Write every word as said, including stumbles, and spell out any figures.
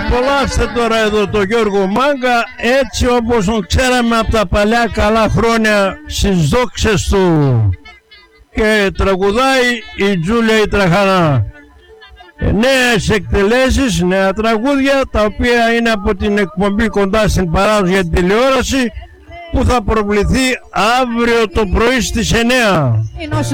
απολαύστε τώρα εδώ το Γιώργο Μάγκα έτσι όπως τον ξέραμε από τα παλιά καλά χρόνια στις δόξες του. Και τραγουδάει η Τζούλια η Τραχανά. Νέες εκτελέσεις, νέα τραγούδια, τα οποία είναι από την εκπομπή Κοντά στην Παράδοση για την τηλεόραση, που θα προβληθεί αύριο το πρωί στις εννιά.